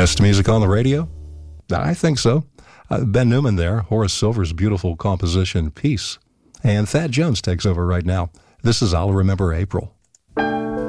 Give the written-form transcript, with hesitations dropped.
Best music on the radio? I think so. Ben Newman there, Horace Silver's beautiful composition, Peace. And Thad Jones takes over right now. This is I'll Remember April.